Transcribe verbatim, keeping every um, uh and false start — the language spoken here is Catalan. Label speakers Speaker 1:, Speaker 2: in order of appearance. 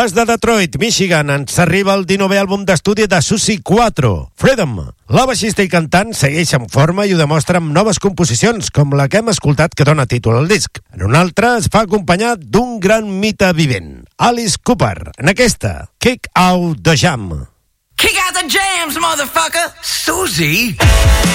Speaker 1: Des de Detroit, Michigan, ens arriba el dinovè àlbum d'estudi de Susi quatre, Freedom. La baixista i cantant segueix en forma i ho demostra amb noves composicions, com la que hem escoltat que dona títol al disc. En una altra es fa acompanyar d'un gran mite vivent, Alice Cooper. En aquesta, Kick Out the Jam.
Speaker 2: Kick out the jams, motherfucker! Susie!